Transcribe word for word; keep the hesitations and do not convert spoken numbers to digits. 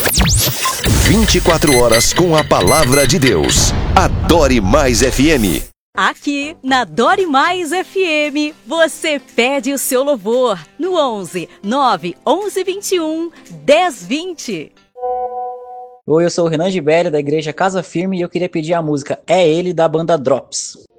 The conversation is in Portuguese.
vinte e quatro horas com a palavra de Deus. Adore Mais F M. Aqui na Adore Mais F M, você pede o seu louvor no onze, nove, onze, vinte e um, dez, vinte. Oi, eu sou o Renan Gibério, da Igreja Casa Firme, e eu queria pedir a música É Ele, da banda Drops.